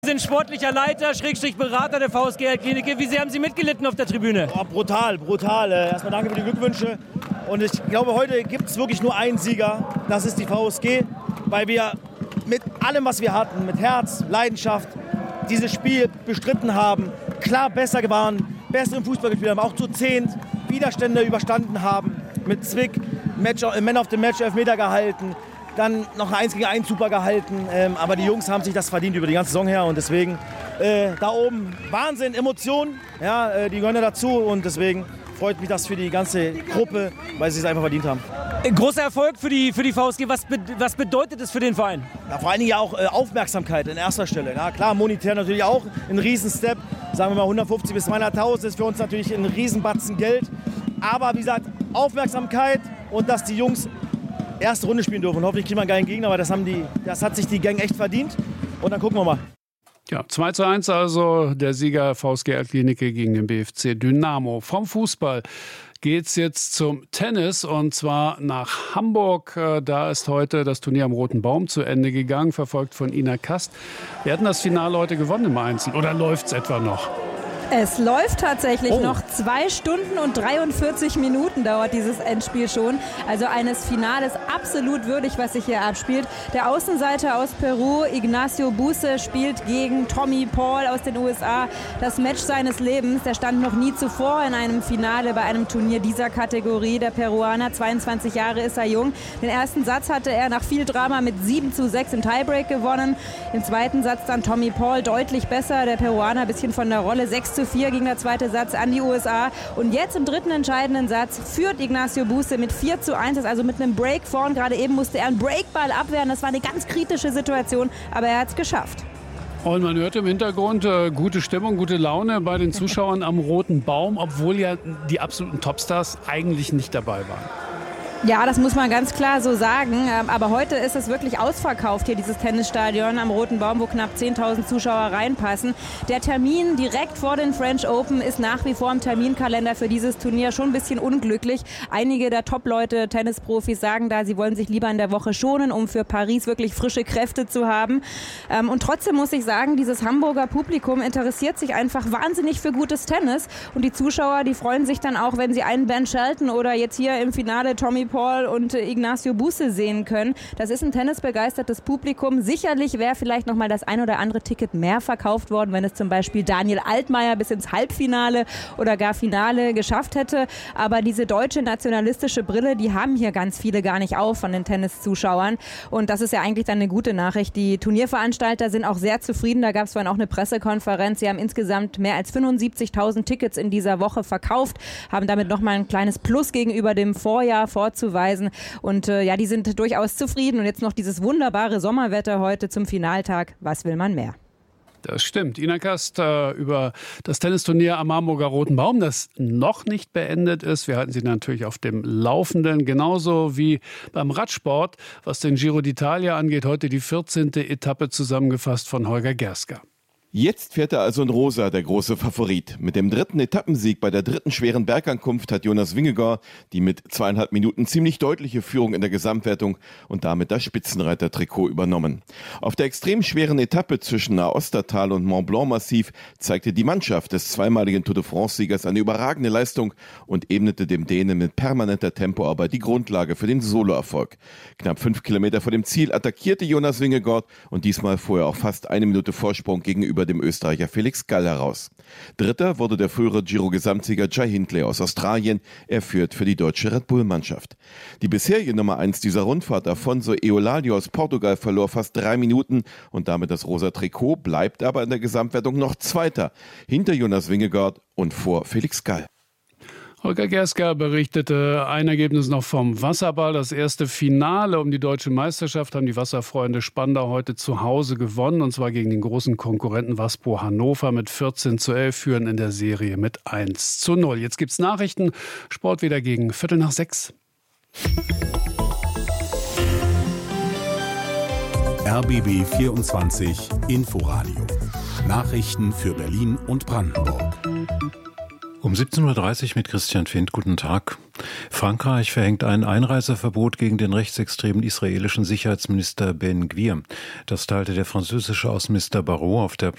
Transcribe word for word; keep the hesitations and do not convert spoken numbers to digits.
Sie sind sportlicher Leiter, Schrägstrich Berater der V S G Klinik. Wie sehr haben Sie mitgelitten auf der Tribüne? Oh, brutal, brutal. Erstmal danke für die Glückwünsche. Und ich glaube, heute gibt es wirklich nur einen Sieger. Das ist die V S G, weil wir mit allem, was wir hatten, mit Herz, Leidenschaft, dieses Spiel bestritten haben, klar besser waren, besseren Fußball gespielt haben, auch zu zehnt Widerstände überstanden haben, mit Zwick, Match, äh, Man of the Match, Elfmeter gehalten, dann noch ein eins gegen eins super gehalten, ähm, aber die Jungs haben sich das verdient über die ganze Saison her und deswegen äh, da oben Wahnsinn, Emotionen, ja, äh, die gehören ja dazu und deswegen freut mich das für die ganze Gruppe, weil sie es einfach verdient haben. Großer Erfolg für die, für die V S G. Was, be, was bedeutet es für den Verein? Ja, vor allen Dingen ja auch äh, Aufmerksamkeit in erster Stelle. Ja, klar, monetär natürlich auch ein Riesenstep. Sagen wir mal hundertfünfzig bis zweihunderttausend ist für uns natürlich ein Riesenbatzen Geld. Aber wie gesagt, Aufmerksamkeit und dass die Jungs erste Runde spielen dürfen. Und hoffentlich kriegen wir einen geilen Gegner, aber das, haben die, das hat sich die Gang echt verdient. Und dann gucken wir mal. Ja, zwei zu eins also der Sieger V S G Klinike gegen den B F C Dynamo. Vom Fußball geht's jetzt zum Tennis und zwar nach Hamburg. Da ist heute das Turnier am Roten Baum zu Ende gegangen, verfolgt von Ina Kast. Wir hatten das Finale heute gewonnen im Einzel. Oder läuft's etwa noch? Es läuft tatsächlich oh. noch. Zwei Stunden und dreiundvierzig Minuten dauert dieses Endspiel schon. Also eines Finales absolut würdig, was sich hier abspielt. Der Außenseiter aus Peru, Ignacio Buse, spielt gegen Tommy Paul aus den U S A. Das Match seines Lebens. Der stand noch nie zuvor in einem Finale bei einem Turnier dieser Kategorie. Der Peruaner, zweiundzwanzig Jahre ist er jung. Den ersten Satz hatte er nach viel Drama mit sieben zu sechs im Tiebreak gewonnen. Im zweiten Satz dann Tommy Paul deutlich besser. Der Peruaner ein bisschen von der Rolle. sechs zu vier ging der zweite Satz an die U S A. Und jetzt im dritten entscheidenden Satz führt Ignacio Buse mit vier zu eins, also mit einem Break vorn. Gerade eben musste er einen Breakball abwehren. Das war eine ganz kritische Situation, aber er hat es geschafft. Und man hört im Hintergrund äh, gute Stimmung, gute Laune bei den Zuschauern am Roten Baum, obwohl ja die absoluten Topstars eigentlich nicht dabei waren. Ja, das muss man ganz klar so sagen. Aber heute ist es wirklich ausverkauft hier, dieses Tennisstadion am Roten Baum, wo knapp zehntausend Zuschauer reinpassen. Der Termin direkt vor den French Open ist nach wie vor im Terminkalender für dieses Turnier schon ein bisschen unglücklich. Einige der Top-Leute, Tennisprofis, sagen da, sie wollen sich lieber in der Woche schonen, um für Paris wirklich frische Kräfte zu haben. Und trotzdem muss ich sagen, dieses Hamburger Publikum interessiert sich einfach wahnsinnig für gutes Tennis. Und die Zuschauer, die freuen sich dann auch, wenn sie einen Ben Shelton oder jetzt hier im Finale Tommy Paul und Ignacio Buse sehen können. Das ist ein tennisbegeistertes Publikum. Sicherlich wäre vielleicht noch mal das ein oder andere Ticket mehr verkauft worden, wenn es zum Beispiel Daniel Altmaier bis ins Halbfinale oder gar Finale geschafft hätte. Aber diese deutsche nationalistische Brille, die haben hier ganz viele gar nicht auf von den Tenniszuschauern. Und das ist ja eigentlich dann eine gute Nachricht. Die Turnierveranstalter sind auch sehr zufrieden. Da gab es vorhin auch eine Pressekonferenz. Sie haben insgesamt mehr als fünfundsiebzigtausend Tickets in dieser Woche verkauft, haben damit noch mal ein kleines Plus gegenüber dem Vorjahr vorzuweisen. Und äh, ja, die sind durchaus zufrieden. Und jetzt noch dieses wunderbare Sommerwetter heute zum Finaltag. Was will man mehr? Das stimmt. Ina Kast äh, über das Tennisturnier am Hamburger Roten Baum, das noch nicht beendet ist. Wir halten Sie natürlich auf dem Laufenden. Genauso wie beim Radsport, was den Giro d'Italia angeht. Heute die vierzehnte Etappe zusammengefasst von Holger Gerska. Jetzt fährt er also in Rosa, der große Favorit. Mit dem dritten Etappensieg bei der dritten schweren Bergankunft hat Jonas Vingegaard die mit zweieinhalb Minuten ziemlich deutliche Führung in der Gesamtwertung und damit das Spitzenreiter-Trikot übernommen. Auf der extrem schweren Etappe zwischen Aostatal und Mont Blanc Massiv zeigte die Mannschaft des zweimaligen Tour de France-Siegers eine überragende Leistung und ebnete dem Dänen mit permanenter Tempoarbeit die Grundlage für den Soloerfolg. Knapp fünf Kilometer vor dem Ziel attackierte Jonas Vingegaard und diesmal fuhr er auch fast eine Minute Vorsprung gegenüber dem Österreicher Felix Gall heraus. Dritter wurde der frühere Giro-Gesamtsieger Jai Hindley aus Australien. Er führt für die deutsche Red Bull-Mannschaft. Die bisherige Nummer eins dieser Rundfahrt, Afonso Eulalia aus Portugal, verlor fast drei Minuten und damit das rosa Trikot, bleibt aber in der Gesamtwertung noch Zweiter, hinter Jonas Vingegaard und vor Felix Gall. Holger Gerska berichtete ein Ergebnis noch vom Wasserball. Das erste Finale um die deutsche Meisterschaft haben die Wasserfreunde Spandau heute zu Hause gewonnen. Und zwar gegen den großen Konkurrenten Waspo Hannover mit vierzehn zu elf, führen in der Serie mit eins zu null. Jetzt gibt's Nachrichten. Sport wieder gegen Viertel nach sechs. R B B vierundzwanzig Inforadio. Nachrichten für Berlin und Brandenburg. Um siebzehn Uhr dreißig mit Christian Findt. Guten Tag. Frankreich verhängt ein Einreiseverbot gegen den rechtsextremen israelischen Sicherheitsminister Ben Gvir. Das teilte der französische Außenminister Barrot auf der